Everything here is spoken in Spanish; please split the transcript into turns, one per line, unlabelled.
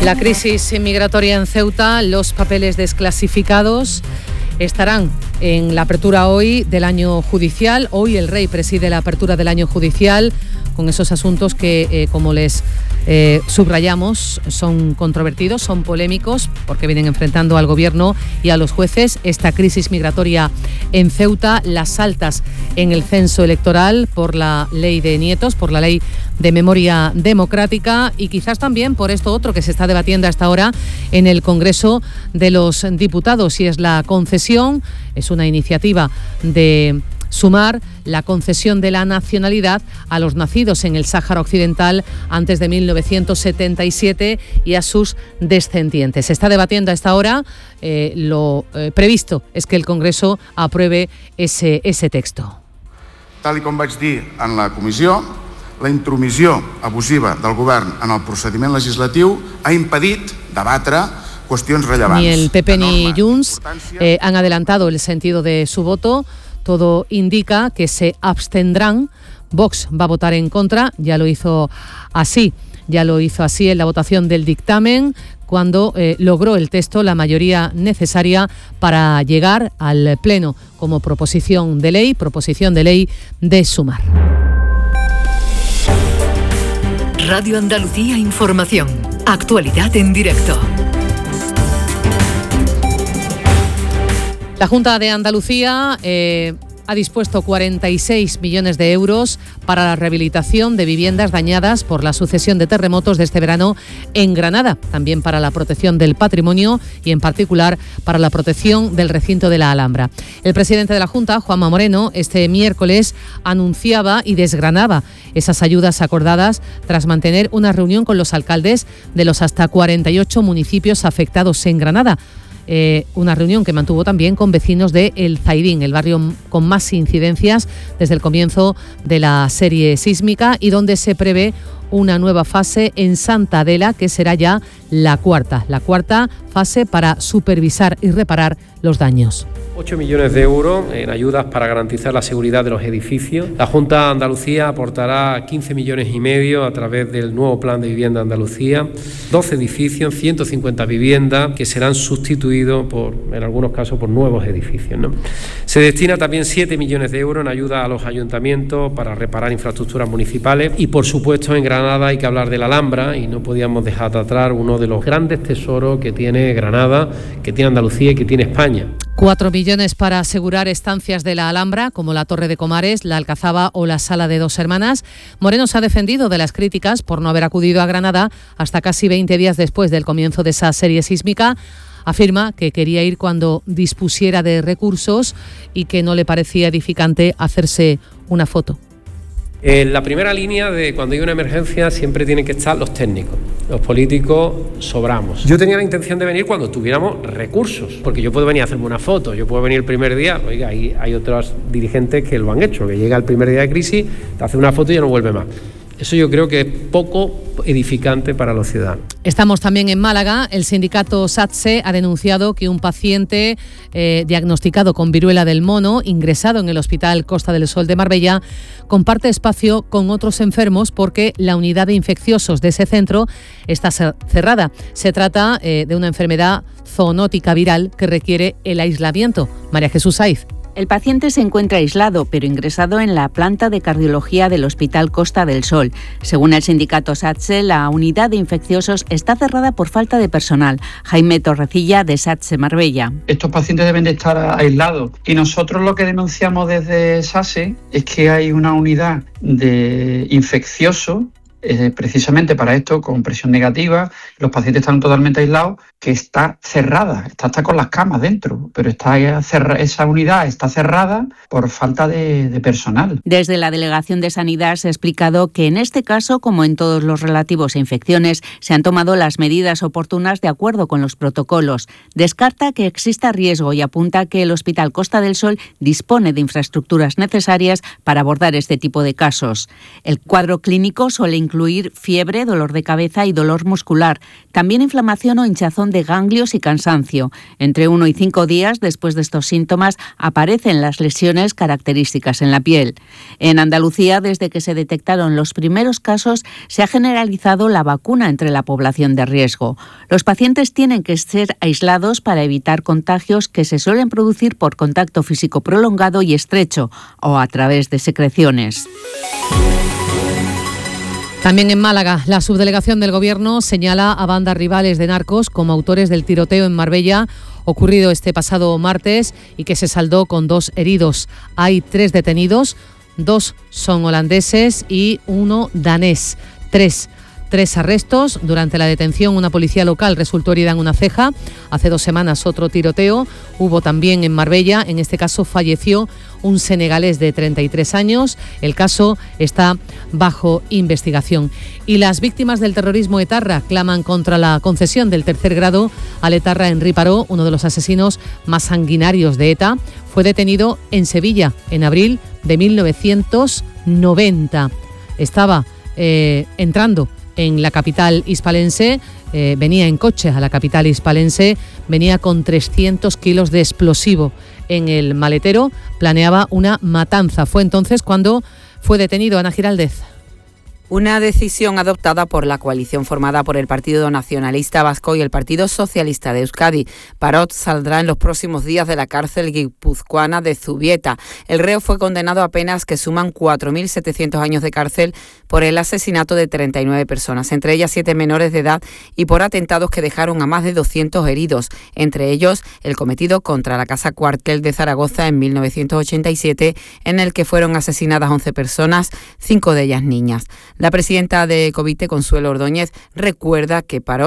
La crisis migratoria en Ceuta, los papeles desclasificados estarán en la apertura hoy del año judicial. Hoy el rey preside la apertura del año judicial con esos asuntos que, como les subrayamos, son controvertidos, son polémicos, porque vienen enfrentando al gobierno y a los jueces. Esta crisis migratoria en Ceuta, las altas en el censo electoral por la ley de nietos, por la ley de memoria democrática, y quizás también por esto otro que se está debatiendo hasta ahora en el Congreso de los Diputados, y es la concesión, es una iniciativa de Sumar, la concesión de la nacionalidad a los nacidos en el Sáhara Occidental antes de 1977 y a sus descendientes. Se está debatiendo a esta hora. Lo previsto es que el Congreso apruebe ese texto.
Tal com vaig dir en la comissió, la intromissió abusiva del govern en el procediment legislatiu ha impedit debatre qüestions rellevants.
Ni el PP ni Junts han adelantado el sentido de su voto. Todo indica que se abstendrán. Vox va a votar en contra, ya lo hizo así en la votación del dictamen, cuando logró el texto la mayoría necesaria para llegar al Pleno como proposición de ley de Sumar.
Radio Andalucía Información. Actualidad en directo.
La Junta de Andalucía ha dispuesto 46 millones de euros para la rehabilitación de viviendas dañadas por la sucesión de terremotos de este verano en Granada, también para la protección del patrimonio y en particular para la protección del recinto de la Alhambra. El presidente de la Junta, Juanma Moreno, este miércoles anunciaba y desgranaba esas ayudas acordadas tras mantener una reunión con los alcaldes de los hasta 48 municipios afectados en Granada. Una reunión que mantuvo también con vecinos de El Zaidín, el barrio con más incidencias desde el comienzo de la serie sísmica, y donde se prevé una nueva fase en Santa Adela, que será ya la cuarta fase para supervisar y reparar los daños.
8 millones de euros en ayudas para garantizar la seguridad de los edificios. La Junta de Andalucía aportará 15 millones y medio a través del nuevo Plan de Vivienda Andalucía. 12 edificios, 150 viviendas que serán sustituidos en algunos casos por nuevos edificios, ¿no? Se destina también 7 millones de euros en ayuda a los ayuntamientos para reparar infraestructuras municipales. Y por supuesto en Granada hay que hablar de la Alhambra, y no podíamos dejar de atrás uno de los grandes tesoros que tiene Granada, que tiene Andalucía y que tiene España.
4 millones para asegurar estancias de la Alhambra, como la Torre de Comares, la Alcazaba o la Sala de Dos Hermanas. Moreno se ha defendido de las críticas por no haber acudido a Granada hasta casi 20 días después del comienzo de esa serie sísmica. Afirma que quería ir cuando dispusiera de recursos y que no le parecía edificante hacerse una foto.
En la primera línea de cuando hay una emergencia siempre tienen que estar los técnicos. Los políticos sobramos. Yo tenía la intención de venir cuando tuviéramos recursos, porque yo puedo venir a hacerme una foto, yo puedo venir el primer día. Oiga, hay otros dirigentes que lo han hecho, que llega el primer día de crisis, te hace una foto y ya no vuelve más. Eso yo creo que es poco edificante para los ciudadanos.
Estamos también en Málaga. El sindicato SATSE ha denunciado que un paciente diagnosticado con viruela del mono, ingresado en el Hospital Costa del Sol de Marbella, comparte espacio con otros enfermos porque la unidad de infecciosos de ese centro está cerrada. Se trata de una enfermedad zoonótica viral que requiere el aislamiento. María Jesús Saiz.
El paciente se encuentra aislado, pero ingresado en la planta de cardiología del Hospital Costa del Sol. Según el sindicato SATSE, la unidad de infecciosos está cerrada por falta de personal. Jaime Torrecilla, de SATSE Marbella.
Estos pacientes deben de estar aislados, y nosotros lo que denunciamos desde SATSE es que hay una unidad de infecciosos precisamente para esto, con presión negativa, los pacientes están totalmente aislados, que está cerrada, está hasta con las camas dentro, pero esa unidad está cerrada por falta de personal.
Desde la Delegación de Sanidad se ha explicado que en este caso, como en todos los relativos a infecciones, se han tomado las medidas oportunas de acuerdo con los protocolos. Descarta que exista riesgo y apunta que el Hospital Costa del Sol dispone de infraestructuras necesarias para abordar este tipo de casos. El cuadro clínico suele incluir incluir fiebre, dolor de cabeza y dolor muscular. También inflamación o hinchazón de ganglios y cansancio. Entre 1 y 5 días después de estos síntomas aparecen las lesiones características en la piel. En Andalucía, desde que se detectaron los primeros casos, se ha generalizado la vacuna entre la población de riesgo. Los pacientes tienen que ser aislados para evitar contagios que se suelen producir por contacto físico prolongado y estrecho o a través de secreciones.
También en Málaga, la subdelegación del Gobierno señala a bandas rivales de narcos como autores del tiroteo en Marbella ocurrido este pasado martes y que se saldó con 2 heridos. Hay 3 detenidos, 2 son holandeses y 1 danés. 3 arrestos. Durante la detención, una policía local resultó herida en una ceja. Hace 2 semanas otro tiroteo hubo también en Marbella. En este caso falleció un senegalés de 33 años. El caso está bajo investigación. Y las víctimas del terrorismo etarra claman contra la concesión del 3er grado al etarra Henri Paró, uno de los asesinos más sanguinarios de ETA. Fue detenido en Sevilla en abril de 1990. Estaba entrando en la capital hispalense, venía en coche a la capital hispalense, venía con 300 kilos de explosivo en el maletero, planeaba una matanza. Fue entonces cuando fue detenido. Ana Giraldez.
Una decisión adoptada por la coalición formada por el Partido Nacionalista Vasco y el Partido Socialista de Euskadi. Parot saldrá en los próximos días de la cárcel guipuzcoana de Zubieta. El reo fue condenado a penas que suman 4.700 años de cárcel por el asesinato de 39 personas, entre ellas 7 menores de edad, y por atentados que dejaron a más de 200 heridos, entre ellos el cometido contra la Casa Cuartel de Zaragoza en 1987, en el que fueron asesinadas 11 personas, 5 de ellas niñas. La presidenta de Covite, Consuelo Ordóñez, recuerda que Parot